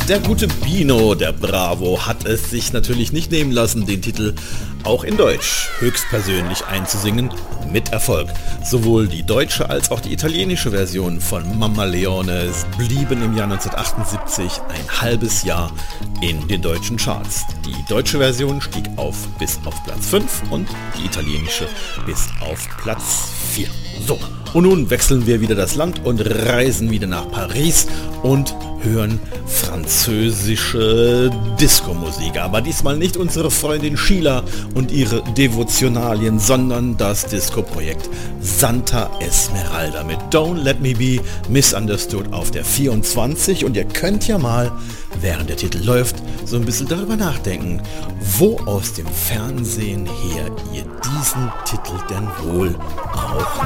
Der gute Bino, der Bravo, hat es sich natürlich nicht nehmen lassen, den Titel auch in Deutsch höchstpersönlich einzusingen, mit Erfolg. Sowohl die deutsche als auch die italienische Version von Mamma Leone blieben im Jahr 1978 ein halbes Jahr in den deutschen Charts. Die deutsche Version stieg bis auf Platz 5 und die italienische bis auf Platz 4. So, und nun wechseln wir wieder das Land und reisen wieder nach Paris und hören französische Disco-Musik. Aber diesmal nicht unsere Freundin Sheila und ihre Devotionalien, sondern das Disco-Projekt Santa Esmeralda mit Don't Let Me Be Misunderstood auf der 24. Und ihr könnt ja mal, während der Titel läuft, so ein bisschen darüber nachdenken, wo aus dem Fernsehen her ihr diesen Titel denn wohl auch